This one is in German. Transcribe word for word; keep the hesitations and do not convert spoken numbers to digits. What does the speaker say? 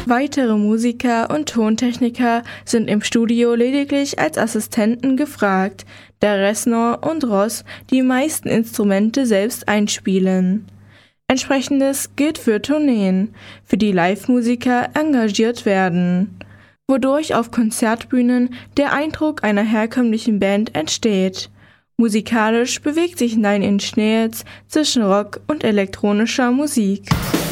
Weitere Musiker und Tontechniker sind im Studio lediglich als Assistenten gefragt, da Reznor und Ross die meisten Instrumente selbst einspielen. Entsprechendes gilt für Tourneen, für die Live-Musiker engagiert werden, wodurch auf Konzertbühnen der Eindruck einer herkömmlichen Band entsteht. Musikalisch bewegt sich Nine Inch Nails zwischen Rock und elektronischer Musik.